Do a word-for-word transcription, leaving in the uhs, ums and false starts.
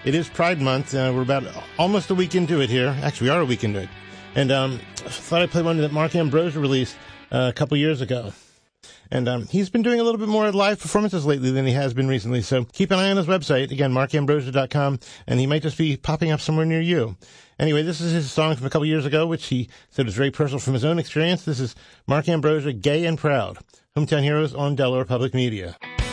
It is Pride Month. Uh, we're about almost a week into it here. Actually, we are a week into it. And um, I thought I'd play one that Mark Ambrosia released uh, a couple years ago. And um, he's been doing a little bit more live performances lately than he has been recently. So keep an eye on his website. Again, mark ambrosia dot com. And he might just be popping up somewhere near you. Anyway, this is his song from a couple years ago, which he said was very personal from his own experience. This is Mark Ambrosia, Gay and Proud. Hometown Heroes on Delaware Public Media.